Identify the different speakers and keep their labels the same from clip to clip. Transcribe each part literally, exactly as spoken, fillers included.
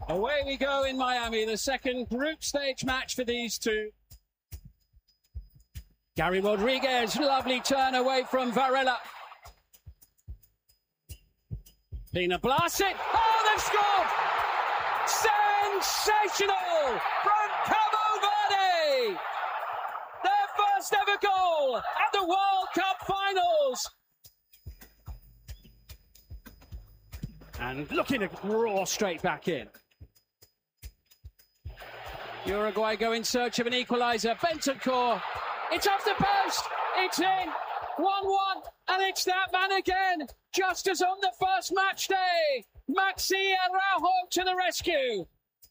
Speaker 1: Away we go in Miami, the second group stage match for these two. Gary Rodriguez, lovely turn away from Varela. Pina Blasic, oh, they've scored! Sensational from Cabo Verde! Their first ever goal at the World Cup Finals! And looking to roar straight back in. Uruguay go in search of an equaliser. Bentancur, it's off the post, it's in, one one, and it's that man again, just as on the first match day. Maxi Araujo to the rescue.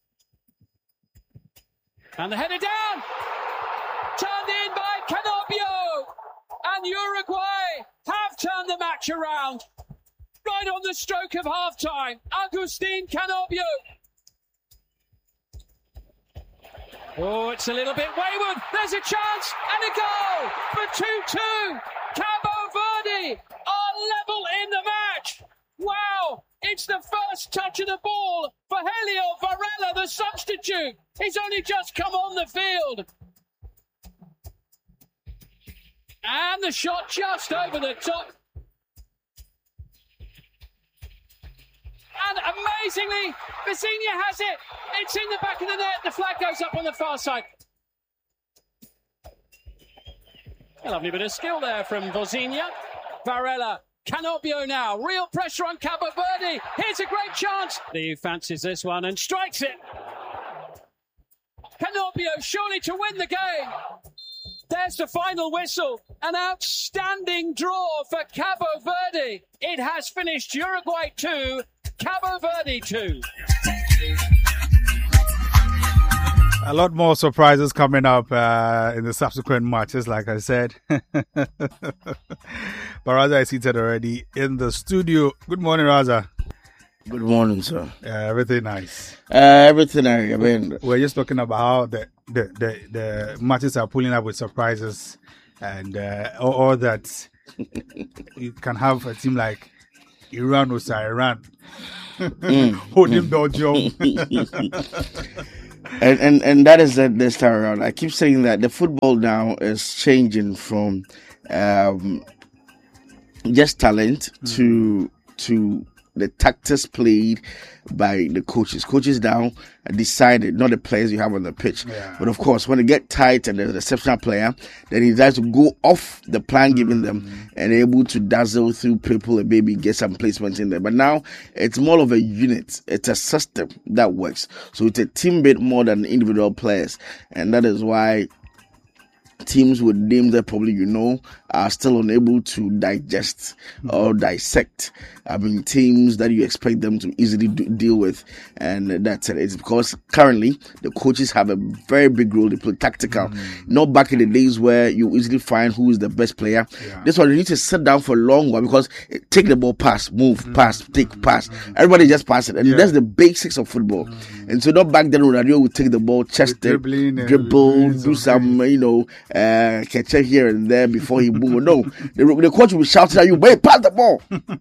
Speaker 1: And the header down, turned in by Canopio, and Uruguay have turned the match around. Right on the stroke of half-time, Agustin Canopio. Oh, it's a little bit wayward. There's a chance and a goal for two two. Cabo Verde are level in the match. Wow, it's the first touch of the ball for Helio Varela, the substitute. He's only just come on the field. And the shot just over the top. And amazingly, Vizinha has it. It's in the back of the net. The flag goes up on the far side. A lovely bit of skill there from Vizinha. Varela, Canopio now. Real pressure on Cabo Verde. Here's a great chance. He fancies this one and strikes it. Canopio surely to win the game. There's the final whistle. An outstanding draw for Cabo Verde. It has finished Uruguay two, Cabo Verde two.
Speaker 2: A lot more surprises coming up uh, in the subsequent matches, like I said. But Raza is seated already in the studio. Good morning, Raza.
Speaker 3: Good morning, sir.
Speaker 2: Uh, everything nice?
Speaker 3: Uh, everything I mean.
Speaker 2: We're just talking about how the, the, the, the matches are pulling up with surprises and uh, all, all that. You can have a team like Iran or Iran mm, holding mm.
Speaker 3: Belgium. and, and and that is the, this time around. I keep saying that the football now is changing from um, just talent mm. to to the tactics played by the coaches. Coaches now decided, not the players you have on the pitch. Yeah. But of course, when they get tight and there's an exceptional player, then he decides to go off the plan given them mm. and able to dazzle through people and maybe get some placement in there. But now it's more of a unit. It's a system that works. So it's a team bit more than individual players. And that is why teams with names that probably you know are still unable to digest or dissect. I mean, teams that you expect them to easily do, deal with, and that's it. It's because currently the coaches have a very big role to play, tactical. Mm. Not back in the days where you easily find who is the best player. Yeah. This one you need to sit down for a long while because it, take the ball, pass, move, mm. pass, take, mm. pass. Mm. Everybody just pass it, and yeah. that's the basics of football. Mm. And so not back then Ronaldo would take the ball, chest it, dribble, do some, you know, uh, catch it here and there before he move. No, the, the coach will be shouting at you, wait, pass the ball.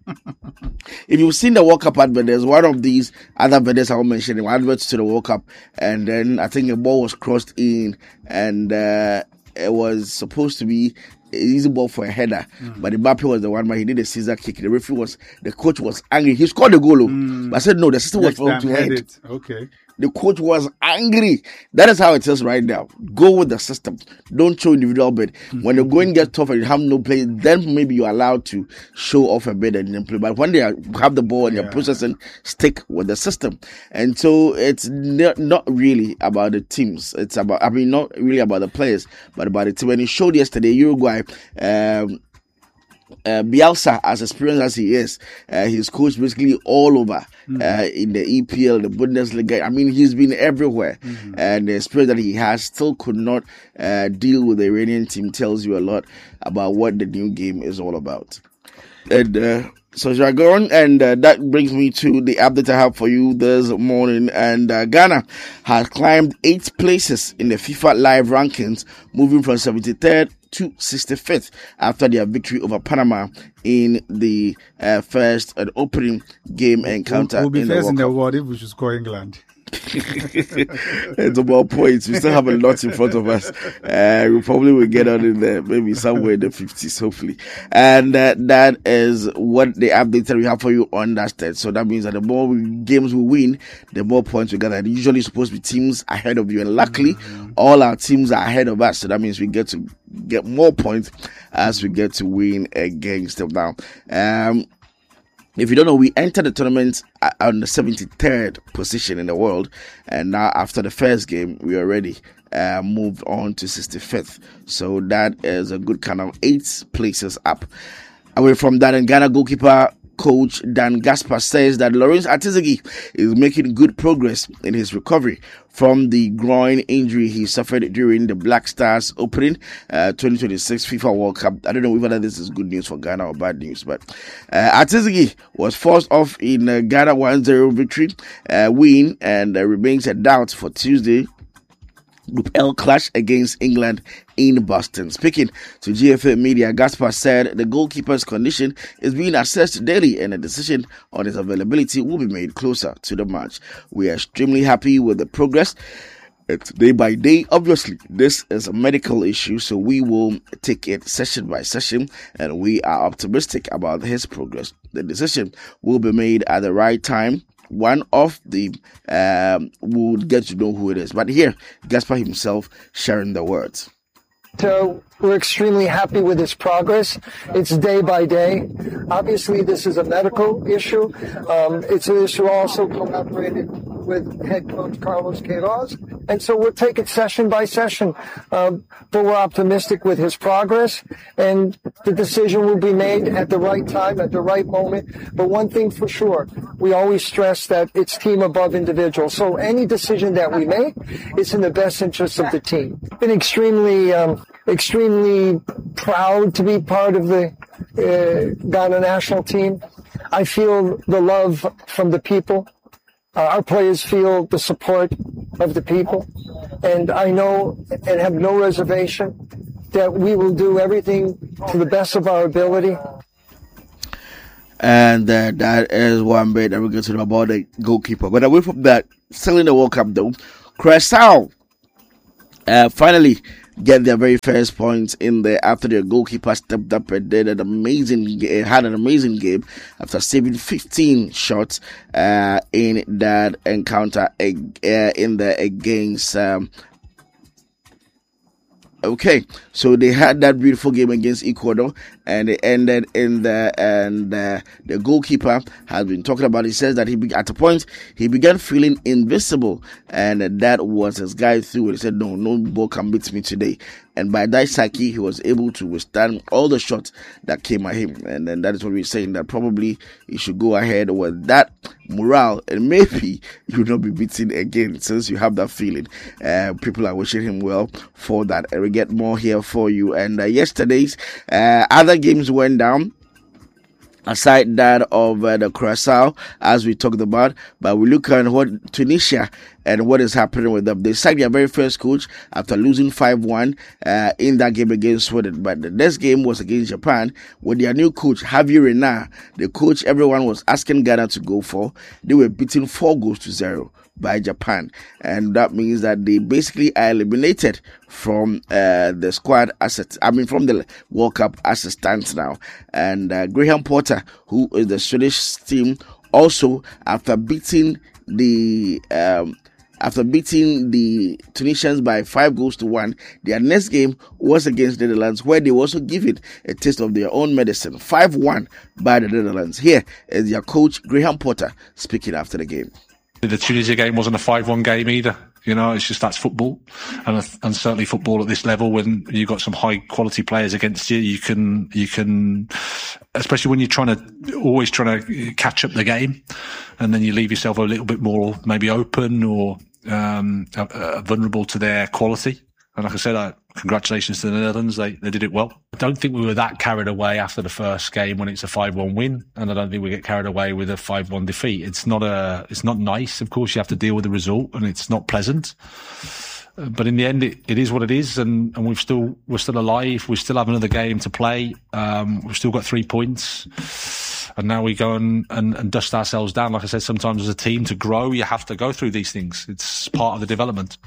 Speaker 3: If you've seen the World Cup advert, there's one of these other videos I will mention, adverts to the World Cup, and then I think the ball was crossed in, and uh, it was supposed to be an easy ball for a header, mm. but Mbappe was the one, but he did a scissor kick. The referee was, the coach was angry. He scored the goal, mm. but I said no, the system was wrong to head. It.
Speaker 2: Okay.
Speaker 3: The coach was angry. That is how it is right now. Go with the system. Don't show individual bit. Mm-hmm. When the going gets tough and you have no play, then maybe you're allowed to show off a bit and then play. But when they have the ball and yeah. you're processing, stick with the system. And so it's not, not really about the teams. It's about, I mean, not really about the players, but about the team. When he showed yesterday, Uruguay, um, Uh, Bielsa, as experienced as he is, uh, he's coached basically all over mm-hmm. uh, in the E P L, the Bundesliga. I mean, he's been everywhere, mm-hmm. and the experience that he has still could not uh, deal with the Iranian team. Tells you a lot about what the new game is all about. And uh, so shall I go on? And uh, that brings me to the update I have for you this morning. And uh, Ghana has climbed eight places in the FIFA Live rankings, moving from seventy-third to sixty-fifth after their victory over Panama in the uh, first and opening game encounter.
Speaker 2: We'll be
Speaker 3: in
Speaker 2: first
Speaker 3: the
Speaker 2: in the world if we should score England.
Speaker 3: It's about points. We still have a lot in front of us. Uh, we probably will get on in there, maybe somewhere in the fifties, hopefully. And uh, that is what the update that we have for you on that state. So that means that the more we, games we win, the more points we gather. Usually supposed to be teams ahead of you, and luckily, mm-hmm. all our teams are ahead of us. So that means we get to get more points as we get to win against them now. Um, If you don't know, we entered the tournament on the seventy-third position in the world, and now after the first game, we already uh, moved on to sixty-fifth. So that is a good kind of eight places up. Away from that, and Ghana goalkeeper coach Dan Gaspar says that Lawrence Atizigi is making good progress in his recovery from the groin injury he suffered during the Black Stars opening uh, twenty twenty-six FIFA World Cup. I don't know whether this is good news for Ghana or bad news, but uh, Atizigi was forced off in a Ghana one zero victory uh, win and uh, remains a doubt for Tuesday Group L clash against England in Boston. Speaking to G F A Media, Gaspar said the goalkeeper's condition is being assessed daily and a decision on his availability will be made closer to the match. We are extremely happy with the progress. It's day by day. Obviously, this is a medical issue, so we will take it session by session, and we are optimistic about his progress. The decision will be made at the right time. One of the um, will get to know who it is. But here, Gaspar himself sharing the words.
Speaker 4: So we're extremely happy with his progress. It's day by day. Obviously, this is a medical issue. Um, it's an issue also collaborated with head coach Carlos Queiroz. And so we'll take it session by session. Um, but we're optimistic with his progress. And the decision will be made at the right time, at the right moment. But one thing for sure, we always stress that it's team above individual. So any decision that we make is in the best interest of the team. Been extremely... Um, extremely proud to be part of the uh, Ghana national team. I feel the love from the people. Uh, our players feel the support of the people. And I know and have no reservation that we will do everything to the best of our ability.
Speaker 3: And uh, that is one bit that we're going to know about the goalkeeper. But away from that, still in the World Cup though, Curaçao uh, finally get their very first points in there after their goalkeeper stepped up and did an amazing, had an amazing game after saving fifteen shots uh, in that encounter uh, in the against. Um, Okay, so they had that beautiful game against Ecuador, and it ended in the and uh, the goalkeeper has been talking about. He says that he be, at a point he began feeling invisible, and that was his guy through. He said, "No, no ball can beat me today." And by that psyche, he was able to withstand all the shots that came at him. And then that is what we're saying, that probably he should go ahead with that morale, and maybe you will not be beaten again since you have that feeling. Uh, people are wishing him well for that. And we get more here for you. And uh, yesterday's uh, other games went down. Aside that of uh, the Curaçao, as we talked about, but we look at what Tunisia and what is happening with them. They signed their very first coach after losing five one uh, in that game against Sweden. But the next game was against Japan with their new coach, Javier Reina, the coach everyone was asking Ghana to go for. They were beaten four goals to zero by Japan, and that means that they basically are eliminated from uh, the squad as it, I mean from the World Cup as it stands now. And uh, Graham Potter, who is the Swedish team, also after beating the um, after beating the Tunisians by five goals to one, their next game was against the Netherlands, where they were also given a taste of their own medicine, five one by the Netherlands. Here is their coach Graham Potter speaking after the game.
Speaker 5: The Tunisia game wasn't a five one game either. You know, it's just that's football, and and certainly football at this level, when you've got some high quality players against you, you can you can, especially when you're trying to always trying to catch up the game, and then you leave yourself a little bit more maybe open or um, uh, uh, vulnerable to their quality. And like I said, uh, congratulations to the Netherlands. They they did it well. I don't think we were that carried away after the first game when it's a five one win, and I don't think we get carried away with a five one defeat. It's not a, it's not nice. Of course, you have to deal with the result, and it's not pleasant. Uh, but in the end, it, it is what it is, and, and we've still we're still alive. We still have another game to play. Um, we've still got three points. and now we go and, and, and dust ourselves down. Like I said, sometimes as a team to grow, you have to go through these things. It's part of the development.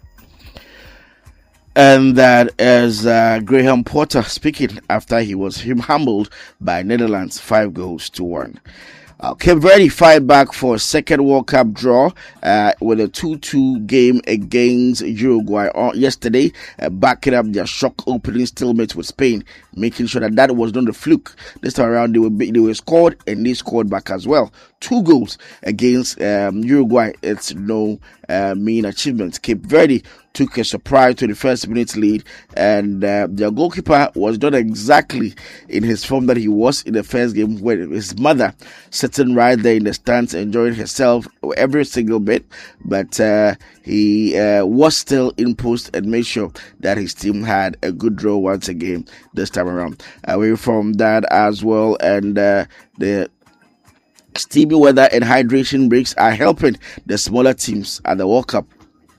Speaker 3: And that is uh, Graham Potter speaking after he was humbled by Netherlands five goals to one. Uh, Cape Verde fight back for a second World Cup draw uh, with a two two game against Uruguay on yesterday, uh, backing up their shock opening stalemate with Spain, making sure that that was not a fluke. This time around, they were they were scored and they scored back as well. Two goals against um, Uruguay. It's no uh, mean achievement. Cape Verde took a surprise to the first minute lead, and uh, their goalkeeper was not exactly in his form that he was in the first game, when his mother sitting right there in the stands enjoying herself every single bit, but uh, he uh, was still in post and made sure that his team had a good draw once again this time around. Away from that as well, and uh, the steamy weather and hydration breaks are helping the smaller teams at the World Cup.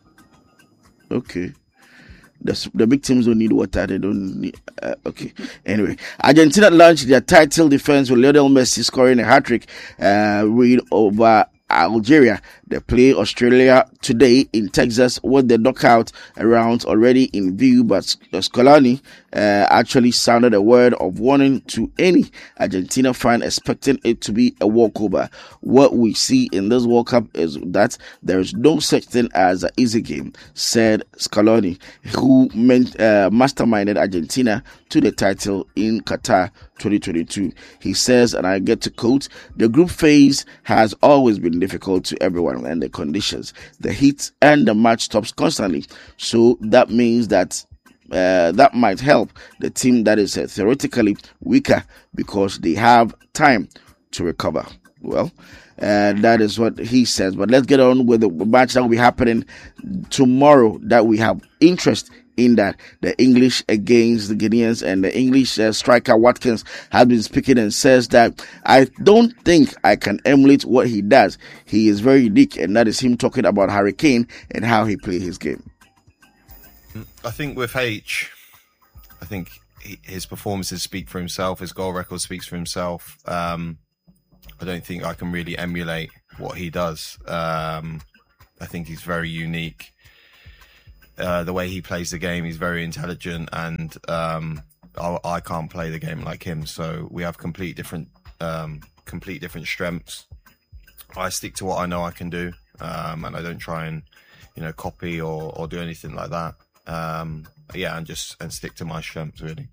Speaker 3: Okay. The, the big teams don't need water. They don't need... Uh, okay. Anyway. Argentina launched their title defense with Lionel Messi scoring a hat-trick uh, win over Algeria. They play Australia today in Texas with the knockout rounds already in view, but Scaloni uh, actually sounded a word of warning to any Argentina fan expecting it to be a walkover. What we see in this World Cup is that there is no such thing as an easy game, said Scaloni, who meant, uh, masterminded Argentina to the title in Qatar twenty twenty-two. He says, and I get to quote, "The group phase has always been difficult to everyone, and the conditions, the heat, and the match stops constantly. So that means that uh, that might help the team that is uh, theoretically weaker because they have time to recover." Well, uh, that is what he says. But let's get on with the match that will be happening tomorrow, that we have interest in, that the English against the Guineans, and the English uh, striker Watkins has been speaking and says that I don't think I can emulate what he does. He is very unique, and that is him talking about Harry Kane and how he plays his game.
Speaker 6: I think with H, I think he, his performances speak for himself. His goal record speaks for himself. Um, I don't think I can really emulate what he does. Um, I think he's very unique. Uh, the way he plays the game, he's very intelligent, and um, I, I can't play the game like him. So we have complete different, um, complete different strengths. I stick to what I know I can do, um, and I don't try and, you know, copy or, or do anything like that. Um, yeah, and just and stick to my strengths really.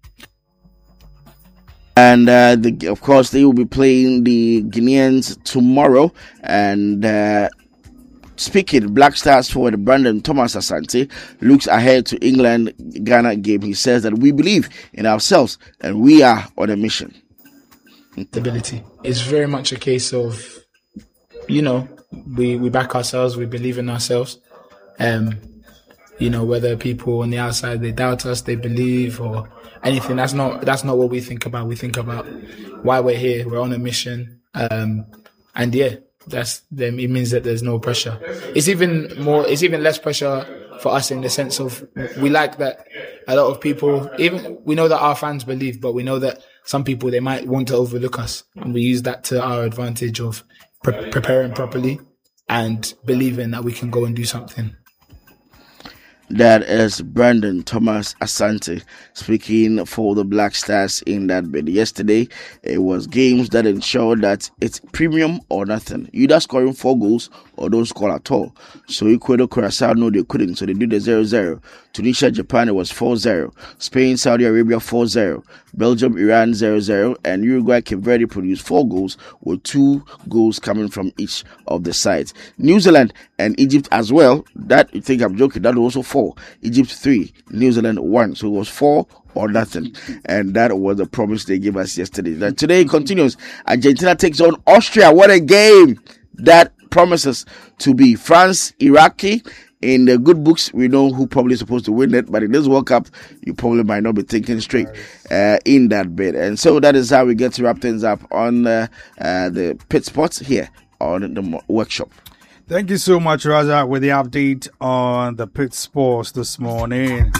Speaker 3: And uh, the, of course, they will be playing the Guineans tomorrow, and. Uh, Speaking, Black Stars forward Brandon Thomas Asante looks ahead to England-Ghana game. He says that we believe in ourselves and we are on a mission.
Speaker 7: Stability. It's very much a case of, you know, we, we back ourselves, we believe in ourselves. Um, you know, whether people on the outside, they doubt us, they believe or anything, that's not that's not what we think about. We think about why we're here, we're on a mission. Um, and yeah. That's them. It means that there's no pressure. It's even more. It's even less pressure for us in the sense of we like that a lot of people. Even we know that our fans believe, but we know that some people they might want to overlook us, and we use that to our advantage of pre- preparing properly and believing that we can go and do something.
Speaker 3: That is Brandon Thomas Asante speaking for the Black Stars in that bid. Yesterday, it was games that ensured that it's premium or nothing. Either scoring four goals or don't score at all. So Ecuador, Curacao, no, they couldn't. So they did the zero zero. Tunisia, Japan, it was four zero. Spain, Saudi Arabia, four zero. Belgium, Iran, zero zero. And Uruguay, Cape Verde produced four goals with two goals coming from each of the sides. New Zealand and Egypt as well. That, you think I'm joking, that was also four. Egypt three, New Zealand one. So it was four or nothing. And that was the promise they gave us yesterday. Now, today it continues. Argentina takes on Austria. What a game that promises to be. France, Iraqi. In the good books, we know who probably is supposed to win it, but in this World Cup, you probably might not be thinking straight uh, in that bit. And so that is how we get to wrap things up on uh, uh, the pit spots here on the workshop.
Speaker 2: Thank you so much, Raza, with the update on the pit sports this morning.